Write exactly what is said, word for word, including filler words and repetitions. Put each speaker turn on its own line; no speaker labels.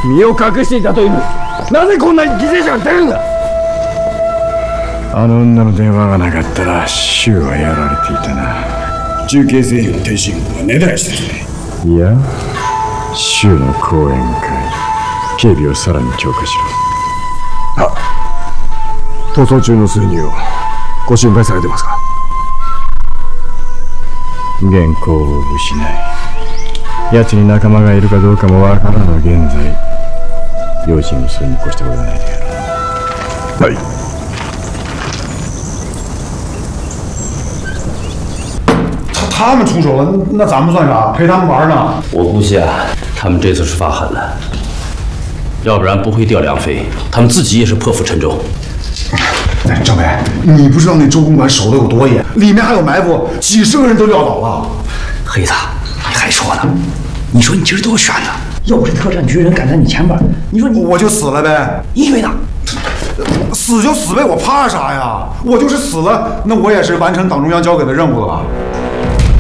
身を隠していたというのに、なぜこんなに犠牲者が出るんだ。
あの女の電話がなかったら柊はやられていたな。
中継制御の天津軍が根絶やしてるね。
いや、柊の講演会、警備をさらに強化しろ。
はっ。逃走中の数人をご心配されてますか。
原稿を失い、奴に仲間がいるかどうかもわからぬ現在、用心をするに越したことはないであろう。
はい。他们出手了，那咱们算啥？陪他们玩呢？
我估计啊，他们这次是发狠了，要不然不会掉梁飞，他们自己也是破釜沉舟。
哎，张伟，你不知道那周公馆守得有多严，里面还有埋伏，几十个人都撂倒了。
黑子，你还说呢？你说你今儿多悬呢？要不是特战局人赶在你前边，你说你
我就死了呗。
你以为呢？
死就死呗，我怕啥呀？我就是死了，那我也是完成党中央交给的任务了吧？